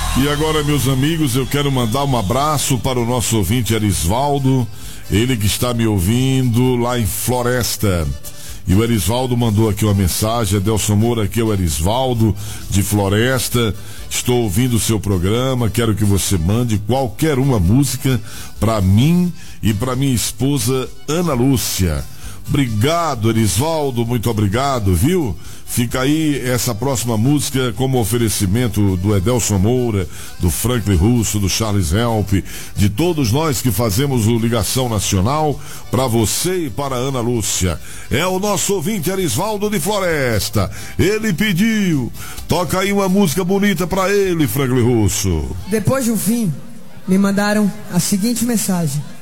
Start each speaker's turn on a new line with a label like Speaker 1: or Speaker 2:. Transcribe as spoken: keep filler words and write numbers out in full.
Speaker 1: E agora, meus amigos, eu quero mandar um abraço para o nosso ouvinte Erisvaldo, ele que está me ouvindo lá em Floresta. E o Erisvaldo mandou aqui uma mensagem: Adelson Moura, aqui é o Erisvaldo de Floresta, estou ouvindo o seu programa, quero que você mande qualquer uma música para mim e para minha esposa Ana Lúcia. Obrigado, Erisvaldo, muito obrigado, viu? Fica aí essa próxima música como oferecimento do Adelson Moura, do Franklin Russo, do Charles Help, de todos nós que fazemos o Ligação Nacional, para você e para a Ana Lúcia. É o nosso ouvinte Erisvaldo de Floresta. Ele pediu. Toca aí uma música bonita para ele, Franklin Russo.
Speaker 2: Depois de um fim, me mandaram a seguinte mensagem: